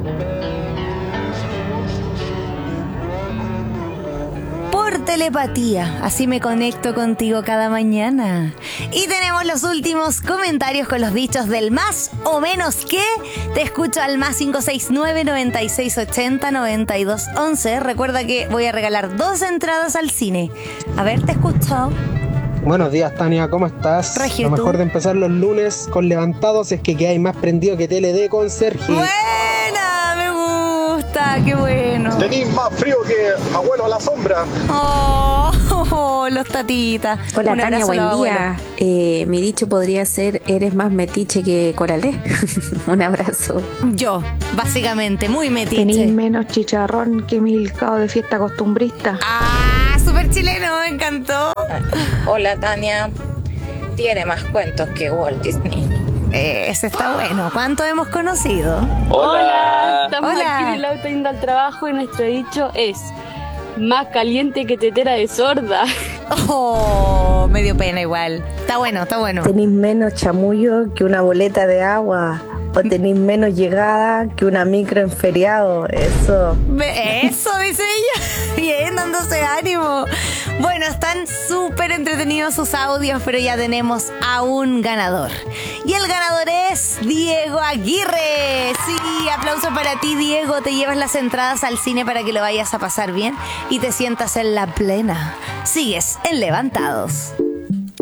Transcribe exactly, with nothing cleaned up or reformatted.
Por telepatía, así me conecto contigo cada mañana. Y tenemos los últimos comentarios con los dichos del más o menos que. Te escucho al más cinco seis nueve, noventa y seis ochenta, noventa y dos once. Recuerda que voy a regalar dos entradas al cine. A ver, te escucho. Buenos días, Tania, ¿cómo estás? Regio, Lo mejor ¿tú? de empezar los lunes con levantados es que quedáis más prendido que T L D con Sergio. Buena, me gusta, qué bueno. Tenís más frío que abuelo a la sombra. Oh, oh, oh, los tatitas. Hola, Un Tania, abrazo a buen los día. abuelos. Eh, mi dicho podría ser, eres más metiche que Coralé. Un abrazo. Yo, básicamente, muy metiche. Tenéis menos chicharrón que milcao de fiesta costumbrista. Ah, súper chileno, me encantó. Hola, Tania. Tiene más cuentos que Walt Disney. Eh, ese está bueno. ¿Cuánto hemos conocido? Hola, estamos Hola. aquí en el auto yendo al trabajo y nuestro dicho es más caliente que tetera de sorda. Oh, me dio pena igual. Está bueno, está bueno. Tenéis menos chamullo que una boleta de agua. O tenéis menos llegada que una micro en feriado. Eso. Ve- Eso, dice ella. Bien, dándose ánimo. Bueno, están súper entretenidos sus audios, pero ya tenemos a un ganador. Y el ganador es Diego Aguirre. Sí, aplauso para ti, Diego. Te llevas las entradas al cine para que lo vayas a pasar bien y te sientas en la plena. Sigues en Levantados.